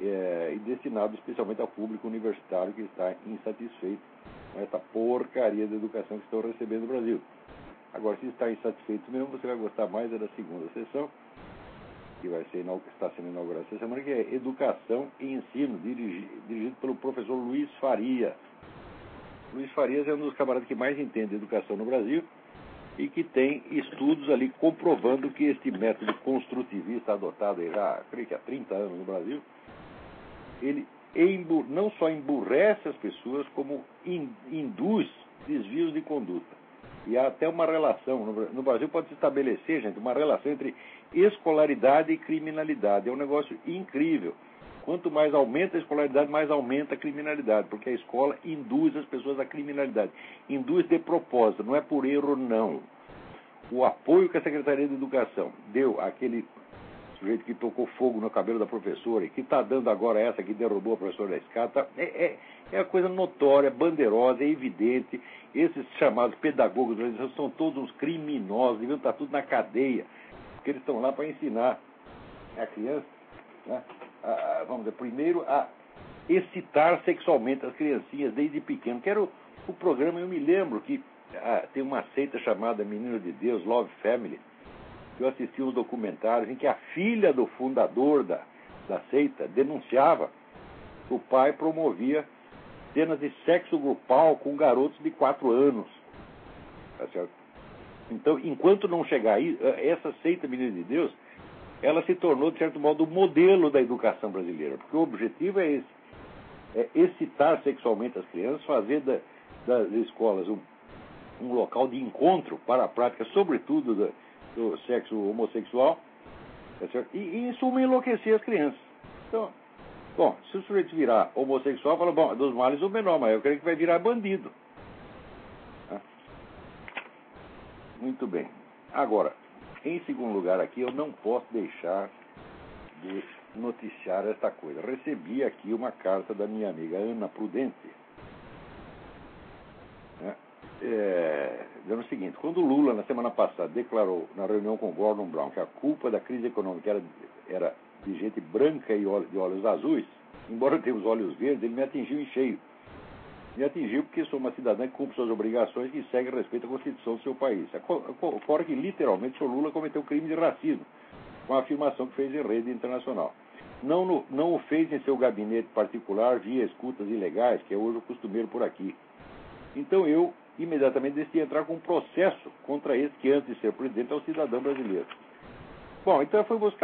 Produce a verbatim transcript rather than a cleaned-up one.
é, e destinado especialmente ao público universitário que está insatisfeito com essa porcaria de educação que estão recebendo no Brasil. Agora, se está insatisfeito mesmo, você vai gostar mais da segunda sessão, que vai ser, está sendo inaugurada essa semana, que é Educação e Ensino, dirigi, dirigido pelo professor Luiz Faria. Luiz Farias é um dos camaradas que mais entende de educação no Brasil e que tem estudos ali comprovando que este método construtivista adotado aí já, creio que há trinta anos no Brasil, ele embu, não só emburrece as pessoas, como in, induz desvios de conduta. E há até uma relação, no, no Brasil pode se estabelecer, gente, uma relação entre escolaridade e criminalidade. É um negócio incrível. Quanto mais aumenta a escolaridade, mais aumenta a criminalidade, porque a escola induz as pessoas à criminalidade. Induz de propósito, não é por erro, não. O apoio que a Secretaria de Educação deu àquele sujeito que tocou fogo no cabelo da professora e que está dando agora essa que derrubou a professora da escada, é, é, é a coisa notória, bandeirosa, é evidente. Esses chamados pedagogos são todos uns criminosos, deviam estar tudo na cadeia, porque eles estão lá para ensinar a criança, né, a, vamos dizer, primeiro a excitar sexualmente as criancinhas desde pequeno. Que era o, o programa, eu me lembro que ah, tem uma seita chamada Menino de Deus, Love Family. Eu assisti uns documentários em que a filha do fundador da, da seita denunciava que o pai promovia cenas de sexo grupal com garotos de quatro anos. Tá certo? Então, enquanto não chegar aí, essa seita Menino de Deus, ela se tornou, de certo modo, o modelo da educação brasileira. Porque o objetivo é esse, é excitar sexualmente as crianças, fazer da, das escolas um, um local de encontro para a prática, sobretudo da, do sexo homossexual, tá certo? E, e, em suma, enlouquecer as crianças. Então, bom, se o sujeito virar homossexual, fala, bom, dos males o menor, mas eu creio que vai virar bandido. Tá? Muito bem. Agora, em segundo lugar aqui, eu não posso deixar de noticiar esta coisa. Recebi aqui uma carta da minha amiga Ana Prudente, né? É, dizendo o seguinte: quando Lula, na semana passada, declarou na reunião com Gordon Brown que a culpa da crise econômica era, era de gente branca e de olhos azuis, embora eu tenha os olhos verdes, ele me atingiu em cheio. Me atingiu porque sou uma cidadã que cumpre suas obrigações e segue a respeito à Constituição do seu país. Fora que, literalmente, o senhor Lula cometeu crime de racismo, com a afirmação que fez em rede internacional. Não, no, não o fez em seu gabinete particular via escutas ilegais, que é hoje o costumeiro por aqui. Então eu imediatamente decidi entrar com um processo contra esse que, antes de ser presidente, é o cidadão brasileiro. Bom, então eu fui buscar